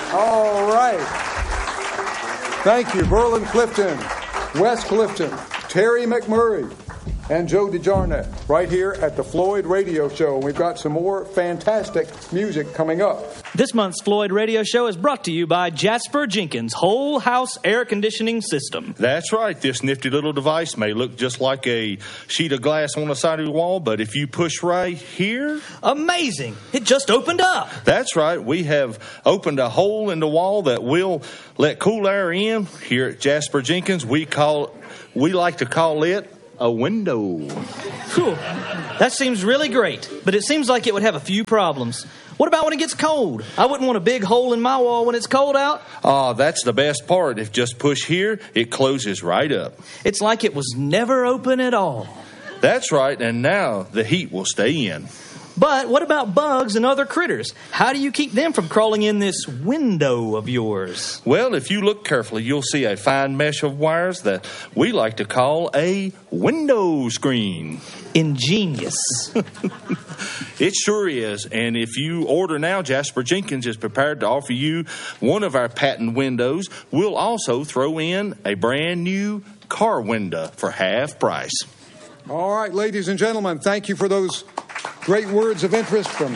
All right. Thank you, Berlin Clifton, Wes Clifton, Terry McMurray, and Joe DeJarnett right here at the Floyd Radio Show. We've got some more fantastic music coming up. This month's Floyd Radio Show is brought to you by Jasper Jenkins Whole House Air Conditioning System. That's right. This nifty little device may look just like a sheet of glass on the side of the wall, but if you push right here... Amazing! It just opened up. That's right. We have opened a hole in the wall that will let cool air in. Here at Jasper Jenkins, we like to call it a window. Cool. That seems really great, but it seems like it would have a few problems. What about when it gets cold? I wouldn't want a big hole in my wall when it's cold out. That's the best part. If just push here, it closes right up. It's like it was never open at all. That's right, and now the heat will stay in. But what about bugs and other critters? How do you keep them from crawling in this window of yours? Well, if you look carefully, you'll see a fine mesh of wires that we like to call a window screen. Ingenious. It sure is. And if you order now, Jasper Jenkins is prepared to offer you one of our patent windows. We'll also throw in a brand new car window for half price. All right, ladies and gentlemen, thank you for those great words of interest from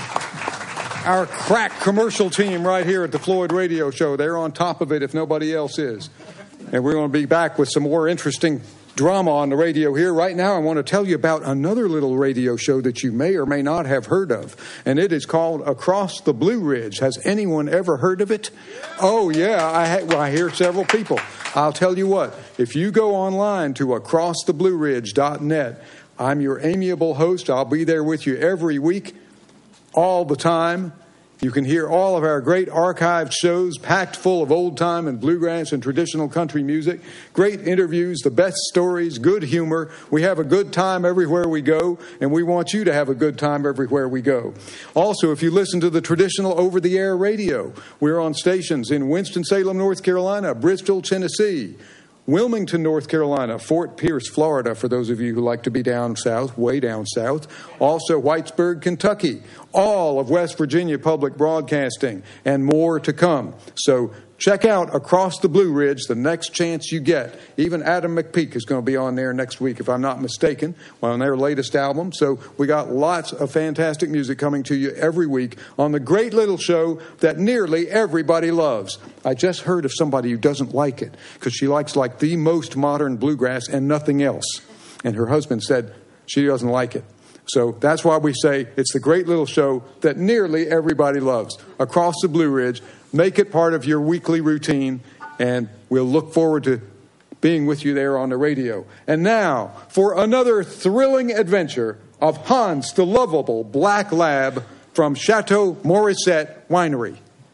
our crack commercial team right here at the Floyd Radio Show. They're on top of it if nobody else is. And we're going to be back with some more interesting drama on the radio here. Right now, I want to tell you about another little radio show that you may or may not have heard of. And it is called Across the Blue Ridge. Has anyone ever heard of it? Oh, yeah, I hear several people. I'll tell you what, if you go online to acrosstheblueridge.net, I'm your amiable host. I'll be there with you every week, all the time. You can hear all of our great archived shows packed full of old-time and bluegrass and traditional country music, great interviews, the best stories, good humor. We have a good time everywhere we go, and we want you to have a good time everywhere we go. Also, if you listen to the traditional over-the-air radio, we're on stations in Winston-Salem, North Carolina, Bristol, Tennessee, Wilmington, North Carolina, Fort Pierce, Florida, for those of you who like to be down south, way down south. Also, Whitesburg, Kentucky, all of West Virginia Public Broadcasting, and more to come. So check out Across the Blue Ridge the next chance you get. Even Adam McPeak is going to be on there next week, if I'm not mistaken, on their latest album. So we got lots of fantastic music coming to you every week on the great little show that nearly everybody loves. I just heard of somebody who doesn't like it because she likes like the most modern bluegrass and nothing else. And her husband said she doesn't like it. So that's why we say it's the great little show that nearly everybody loves. Across the Blue Ridge. Make it part of your weekly routine, and we'll look forward to being with you there on the radio. And now, for another thrilling adventure of Hans the Lovable Black Lab from Chateau Morissette Winery.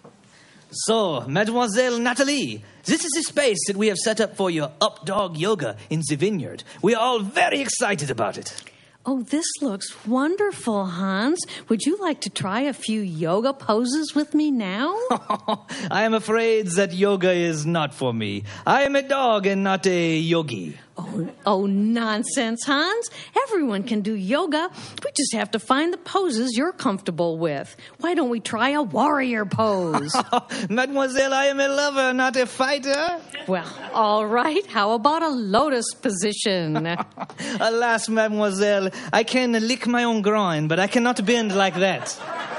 So, Mademoiselle Nathalie, this is the space that we have set up for your up-dog yoga in the vineyard. We are all very excited about it. Oh, this looks wonderful, Hans. Would you like to try a few yoga poses with me now? I am afraid that yoga is not for me. I am a dog and not a yogi. Oh, nonsense, Hans. Everyone can do yoga. We just have to find the poses you're comfortable with. Why don't we try a warrior pose? Mademoiselle, I am a lover, not a fighter. Well, all right. How about a lotus position? Alas, mademoiselle, I can lick my own groin, but I cannot bend like that.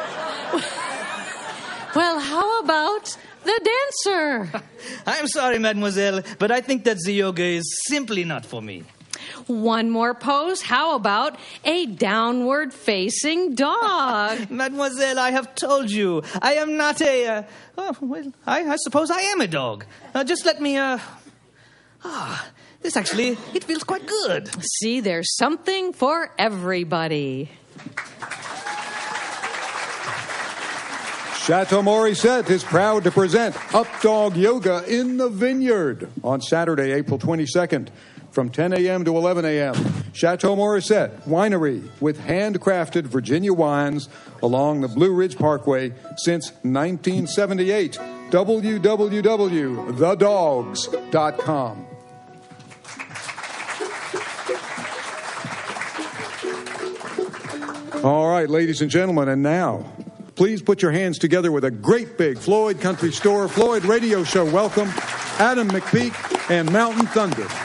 Well, how about the dancer? I'm sorry, mademoiselle, but I think that the yoga is simply not for me. One more pose. How about a downward-facing dog? Mademoiselle, I have told you, I am not a... I suppose I am a dog. Just let me... This actually, it feels quite good. See, there's something for everybody. Chateau Morissette is proud to present Up Dog Yoga in the Vineyard on Saturday, April 22nd from 10 a.m. to 11 a.m. Chateau Morissette Winery with handcrafted Virginia wines along the Blue Ridge Parkway since 1978. www.thedogs.com. All right, ladies and gentlemen, and now please put your hands together with a great big Floyd Country Store, Floyd Radio Show welcome, Adam McPeak and Mountain Thunder.